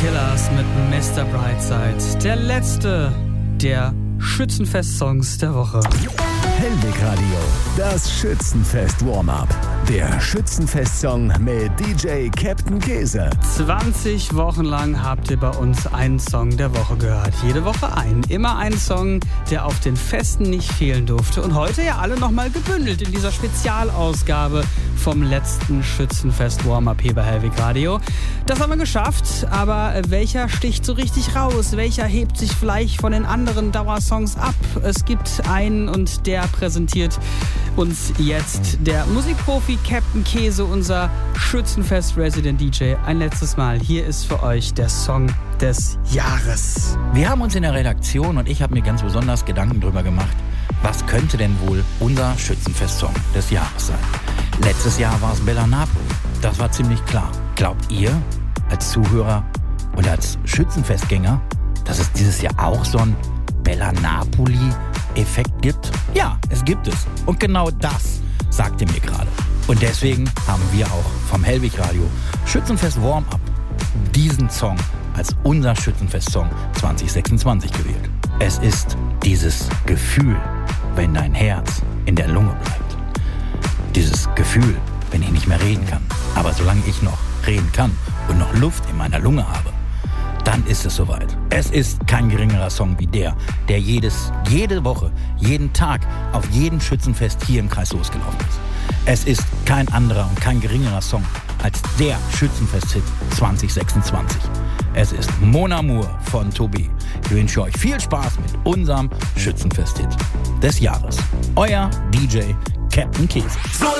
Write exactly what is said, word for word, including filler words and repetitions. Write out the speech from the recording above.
Killers mit Mister Brightside. Der letzte der Schützenfest-Songs der Woche. Hellwig Radio, das Schützenfest-Warm-Up. Der Schützenfest-Song mit D J Captain Käse. zwanzig Wochen lang habt ihr bei uns einen Song der Woche gehört. Jede Woche einen. Immer ein Song, der auf den Festen nicht fehlen durfte. Und heute ja alle nochmal gebündelt in dieser Spezialausgabe vom letzten Schützenfest-Warm-Up hier bei Hellwig Radio. Das haben wir geschafft, aber welcher sticht so richtig raus? Welcher hebt sich vielleicht von den anderen Dauersongs ab? Es gibt einen und der präsentiert uns jetzt der Musikprofi Captain Käse, unser Schützenfest-Resident D J. Ein letztes Mal. Hier ist für euch der Song des Jahres. Wir haben uns in der Redaktion und ich habe mir ganz besonders Gedanken drüber gemacht, was könnte denn wohl unser Schützenfest-Song des Jahres sein? Letztes Jahr war es Bella Napoli. Das war ziemlich klar. Glaubt ihr, als Zuhörer und als Schützenfestgänger, dass es dieses Jahr auch so ein Bella Napoli-Effekt gibt? Ja, es gibt es. Und genau das sagt ihr mir gerade. Und deswegen haben wir auch vom Hellwig Radio Schützenfest Warm-Up diesen Song als unser Schützenfest-Song zwanzig sechsundzwanzig gewählt. Es ist dieses Gefühl, wenn dein Herz in der Lunge bleibt. Dieses Gefühl, wenn ich nicht mehr reden kann. Aber solange ich noch reden kann und noch Luft in meiner Lunge habe, dann ist es soweit. Es ist kein geringerer Song wie der, der jedes, jede Woche, jeden Tag auf jedem Schützenfest hier im Kreis losgelaufen ist. Es ist kein anderer und kein geringerer Song als der Schützenfest-Hit zwanzig sechsundzwanzig. Es ist Mon Amour von Tobi. Ich wünsche euch viel Spaß mit unserem Schützenfest-Hit des Jahres. Euer D J Captain Käse.